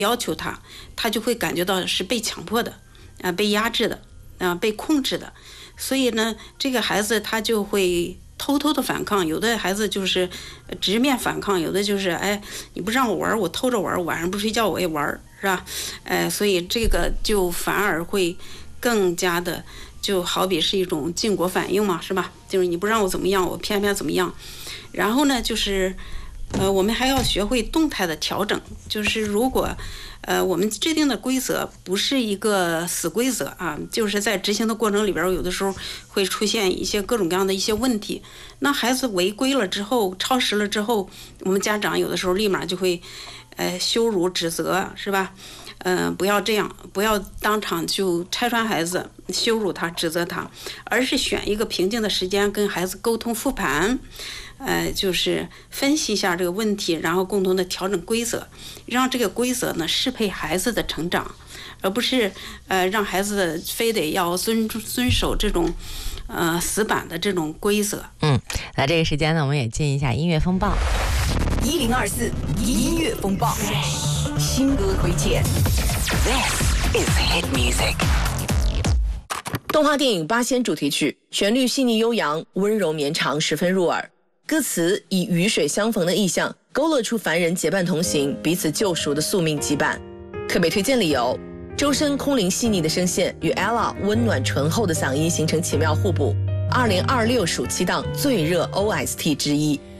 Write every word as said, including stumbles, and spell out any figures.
要求他，他就会感觉到是被强迫的，啊、呃，被压制的，啊、呃，被控制的。所以呢，这个孩子他就会偷偷的反抗，有的孩子就是直面反抗，有的就是哎，你不让我玩，我偷着玩，晚上不睡觉我也玩，是吧？哎，所以这个就反而会更加的，就好比是一种禁果反应嘛，是吧？就是你不让我怎么样，我偏偏怎么样。然后呢，就是呃，我们还要学会动态的调整，就是如果呃，我们制定的规则不是一个死规则啊，就是在执行的过程里边，有的时候会出现一些各种各样的一些问题。那孩子违规了之后，超时了之后，我们家长有的时候立马就会，呃，羞辱指责，是吧？嗯、呃，不要这样，不要当场就拆穿孩子，羞辱他，指责他，而是选一个平静的时间跟孩子沟通复盘。呃，就是分析一下这个问题，然后共同的调整规则，让这个规则呢适配孩子的成长，而不是呃让孩子非得要遵遵守这种呃死板的这种规则。 嗯，那这个时间呢，我们也进一下音乐风暴。 一零二四音乐风暴，新歌推荐。This is hit music。动画电影《八仙》主题曲，旋律细腻悠扬，温柔绵长，十分入耳。歌词以雨水相逢的意象，勾勒出凡人结伴同行、彼此救赎的宿命羁绊。特别推荐理由：周深空灵细腻的声线与 Ella 温暖醇厚的嗓音形成奇妙互补。二零二六暑期档最热 O S T 之一。